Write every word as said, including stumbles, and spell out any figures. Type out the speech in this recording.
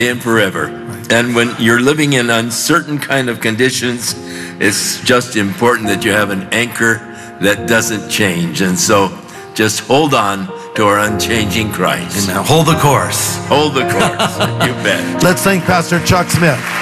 and forever. Right. And when you're living in uncertain kind of conditions, it's just important that you have an anchor that doesn't change. And so just hold on to our unchanging Christ. Amen. Hold the course. Hold the course. You bet. Let's thank Pastor Chuck Smith.